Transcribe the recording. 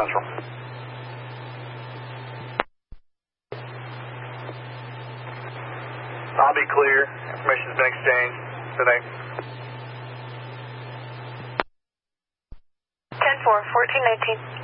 Central. I'll be clear. Information's been exchanged. Good night. 10-4, 1419.